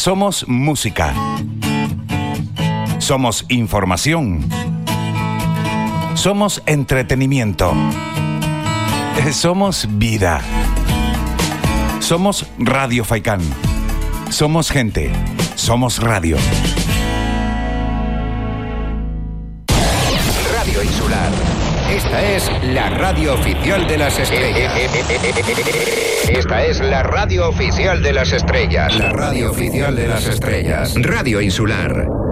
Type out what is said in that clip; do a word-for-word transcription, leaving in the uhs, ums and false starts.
Somos música. Somos información. Somos entretenimiento. Somos vida. Somos Radio Faikán. Somos gente. Somos radio. Radio Insular. Esta es la radio oficial de las estrellas. Esta es la radio oficial de las estrellas. La radio oficial de las estrellas. Radio Insular.